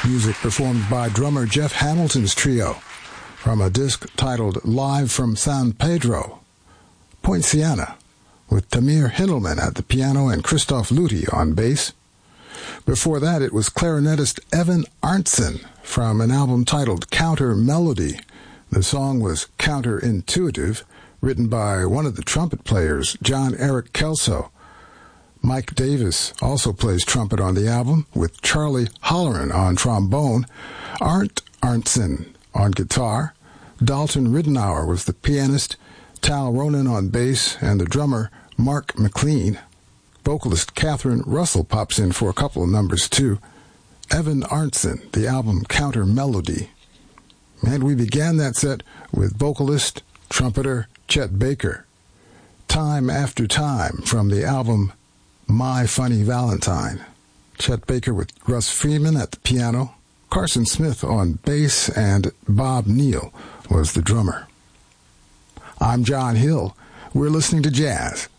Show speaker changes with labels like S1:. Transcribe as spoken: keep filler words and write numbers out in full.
S1: Music performed by drummer Jeff Hamilton's trio from a disc titled Live from San Pedro. Poinciana, with Tamir Hindelman at the piano and Christoph Luthi on bass. Before that, it was clarinetist Evan Arntzen from an album titled Counter Melody. The song was Counterintuitive, written by one of the trumpet players, John Eric Kelso. Mike Davis also plays trumpet on the album, with Charlie Holloran on trombone, Arndt Arntzen on guitar, Dalton Ridenour was the pianist, Tal Ronan on bass, and the drummer, Mark McLean. Vocalist Catherine Russell pops in for a couple of numbers, too. Evan Arntzen, the album Counter Melody. And we began that set with vocalist, trumpeter Chet Baker. Time After Time from the album My Funny Valentine. Chet Baker with Russ Freeman at the piano, Carson Smith on bass, and Bob Neal was the drummer. I'm John Hill. We're listening to jazz